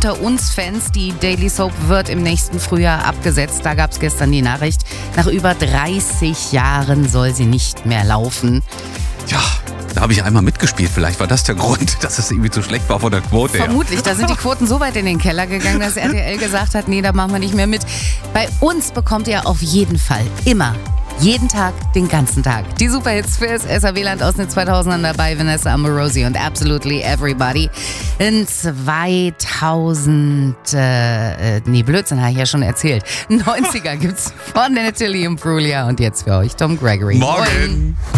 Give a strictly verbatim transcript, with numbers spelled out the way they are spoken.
unter uns Fans, die Daily Soap wird im nächsten Frühjahr abgesetzt. Da gab es gestern die Nachricht, nach über dreißig Jahren soll sie nicht mehr laufen. Ja, da habe ich einmal mitgespielt. Vielleicht war das der Grund, dass es irgendwie zu schlecht war von der Quote her. Vermutlich, da sind die Quoten so weit in den Keller gegangen, dass R T L gesagt hat, nee, da machen wir nicht mehr mit. Bei uns bekommt ihr auf jeden Fall immer, jeden Tag, den ganzen Tag die Superhits fürs S R W-Land aus den zweitausendern dabei. Vanessa Amorosi und Absolutely Everybody. In zweitausend, äh, nee, Blödsinn, habe ich ja schon erzählt. neunziger gibt's von Natalie Imbruglia und jetzt für euch Tom Gregory. Morgen.